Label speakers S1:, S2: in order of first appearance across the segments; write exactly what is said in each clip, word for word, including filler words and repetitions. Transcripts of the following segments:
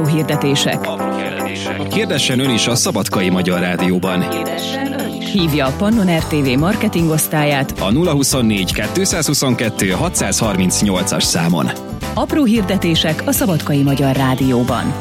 S1: Hirdetések.
S2: Hirdessen ön is a Szabadkai Magyar Rádióban.
S1: Hívja a Pannon er té vé marketingosztályát
S2: A nulla huszonnégy kettőszázhuszonkettő hatszázharmincnyolcas számon.
S1: Apró hirdetések a Szabadkai Magyar Rádióban.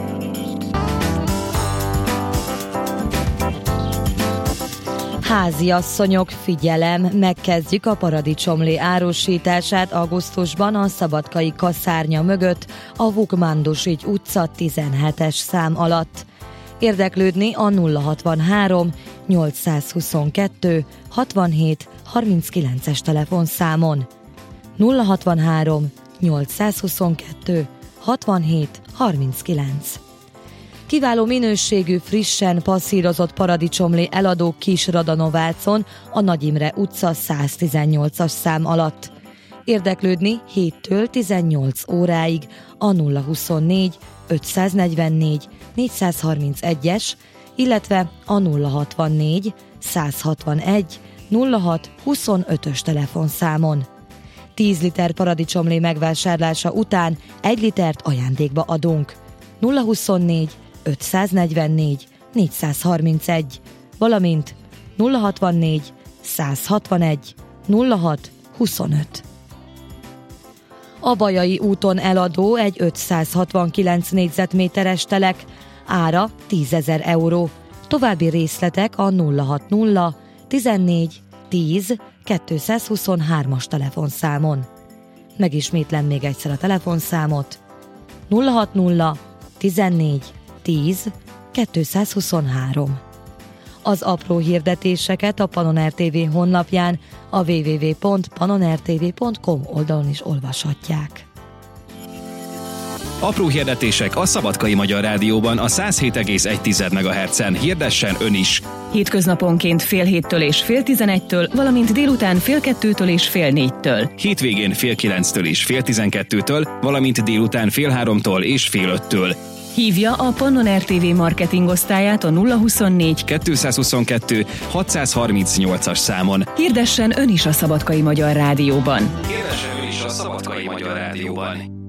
S3: Háziasszonyok, figyelem! Megkezdjük a paradicsomlé árusítását augusztusban a szabadkai kaszárnya mögött, a Vukmandosígy utca tizenhetes szám alatt. Érdeklődni a nulla hatvanhárom nyolcszázhuszonkettő hatvanhét harminckilences telefonszámon. nulla hatvanhárom nyolcszázhuszonkettő hatvanhét harminckilenc. Kiváló minőségű, frissen passzírozott paradicsomlé eladó Kisradanovácon, a Nagy Imre utca száztizennyolcas szám alatt. Érdeklődni héttől tizennyolc óráig a nulla huszonnégy ötszáznegyvennégy négyszázharmincegyes, illetve a nulla hatvannégy százhatvanegy nulla hat huszonötös telefonszámon. tíz liter paradicsomlé megvásárlása után egy litert ajándékba adunk. nulla huszonnégy ötszáznegyvennégy négyszázharmincegy, valamint nulla hatvannégy százhatvanegy nulla hat huszonöt. A Bajai úton eladó egy ötszázhatvankilenc négyzetméteres telek, ára tízezer euró. További részletek a nulla hatvannulla tizennégy tíz kétszázhuszonhármas telefonszámon. Megismétlem még egyszer a telefonszámot: nulla hatvannulla tizennégy tíz kétszázhuszonhárom. Az apró hirdetéseket a Pannon er té vé honlapján, a double-u double-u double-u pont pannon er té vé pont com oldalon is olvashatják.
S2: Apró hirdetések a Szabadkai Magyar Rádióban a száz hét egész egy megahertzen. Hirdessen ön is!
S1: Hétköznaponként fél héttől és fél tizenegytől, valamint délután fél kettőtől és fél négytől.
S2: Hétvégén fél kilenctől és fél tizenkettőtől, valamint délután fél háromtól és fél öttől.
S1: Hívja a Pannon er té vé marketingosztályát a nulla huszonnégy
S2: kettőszázhuszonkettő hatszázharmincnyolcas számon.
S1: Hirdessen ön is a Szabadkai Magyar Rádióban.
S2: Hirdessen ön is a Szabadkai Magyar Rádióban.